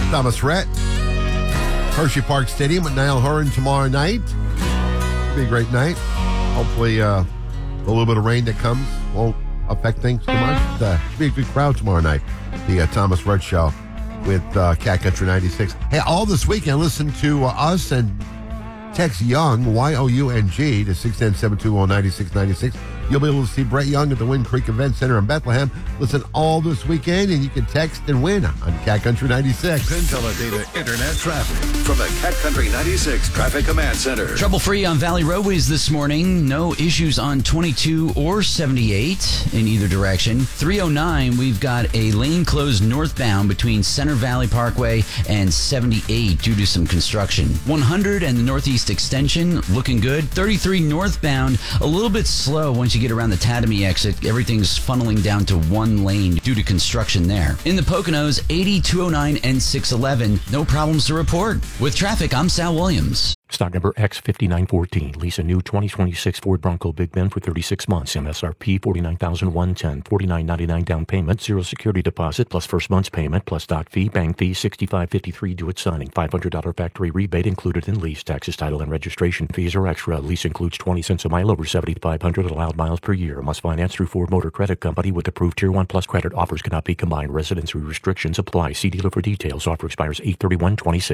Thomas Rhett, Hershey Park Stadium at Niall Horan tomorrow night. Be a great night. Hopefully, a little bit of rain that comes won't affect things too much. Be a good crowd tomorrow night. The Thomas Rhett Show with Cat Country 96. Hey, all this weekend, listen to us and text Young, Y-O-U-N-G, to 610-720-9696. You'll be able to see Brett Young at the Wind Creek Event Center in Bethlehem. Listen all this weekend, and you can text and win on Cat Country 96. PenTeleData Internet traffic from the Cat Country 96 Traffic Command Center. Trouble-free on Valley Roadways this morning. No issues on 22 or 78 in either direction. 309, we've got a lane closed northbound between Center Valley Parkway and 78 due to some construction. 100 and the Northeast Extension looking good. 33 northbound, a little bit slow once you get around the Tatamy exit. Everything's funneling down to one lane due to construction there. In the Poconos, 80, 209, and 611, no problems to report. With traffic, I'm Sal Williams. Stock number X5914. Lease a new 2026 Ford Bronco Big Bend for 36 months. MSRP $49,110. $49.99 down payment. Zero security deposit plus first month's payment plus doc fee. Bank fee $65.53 due at signing. $500 factory rebate included in lease. Taxes, title, and registration fees are extra. Lease includes 20 cents a mile over 7,500 allowed miles per year. Must finance through Ford Motor Credit Company with approved Tier 1 Plus credit. Offers cannot be combined. Residency restrictions apply. See dealer for details. Offer expires 8/31/26.